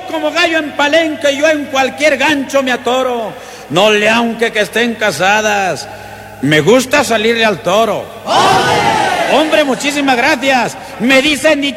como gallo en palenque, yo en cualquier gancho me atoro. No le aunque que estén casadas, me gusta salirle al toro. ¡Hombre, muchísimas gracias! Me dicen